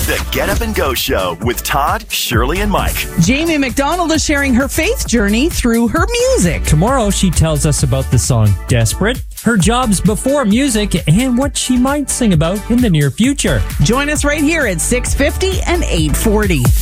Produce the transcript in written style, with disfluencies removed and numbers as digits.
The Get Up and Go Show with Todd, Shirley, and Mike. Jamie McDonald is sharing her faith journey through her music. Tomorrow, she tells us about the song Desperate, her jobs before music, and what she might sing about in the near future. Join us right here at 6:50 and 8:40.